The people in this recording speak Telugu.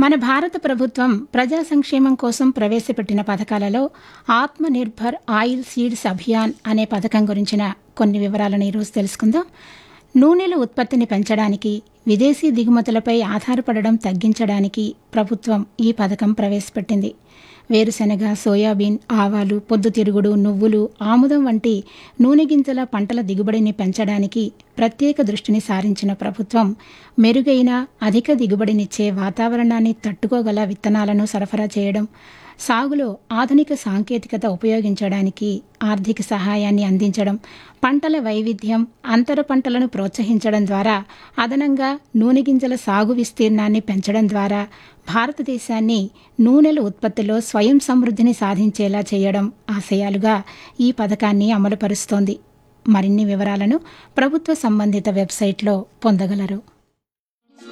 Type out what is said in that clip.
మన భారత ప్రభుత్వం ప్రజా సంక్షేమం కోసం ప్రవేశపెట్టిన పథకాలలో ఆత్మనిర్భర్ ఆయిల్ సీడ్స్ అభియాన్ అనే పథకం గురించిన కొన్ని వివరాలను ఈరోజు తెలుసుకుందాం. నూనెల ఉత్పత్తిని పెంచడానికి, విదేశీ దిగుమతులపై ఆధారపడడం తగ్గించడానికి ప్రభుత్వం ఈ పథకం ప్రవేశపెట్టింది. వేరుశెనగ, సోయాబీన్, ఆవాలు, పొద్దుతిరుగుడు, నువ్వులు, ఆముదం వంటి నూనె గింజల పంటల దిగుబడిని పెంచడానికి ప్రత్యేక దృష్టిని సారించిన ప్రభుత్వం మెరుగైన, అధిక దిగుబడినిచ్చే వాతావరణాన్ని తట్టుకోగల విత్తనాలను సరఫరా చేయడం, సాగులో ఆధునిక సాంకేతికత ఉపయోగించడానికి ఆర్థిక సహాయాన్ని అందించడం, పంటల వైవిధ్యం, అంతర పంటలను ప్రోత్సహించడం ద్వారా అదనంగా నూనె గింజల సాగు విస్తీర్ణాన్ని పెంచడం ద్వారా భారతదేశాన్ని నూనెల ఉత్పత్తిలో స్వయం సమృద్ధిని సాధించేలా చేయడం ఆశయాలుగా ఈ పథకాన్ని అమలుపరుస్తోంది. మరిన్ని వివరాలను ప్రభుత్వ సంబంధిత వెబ్సైట్లో పొందగలరు.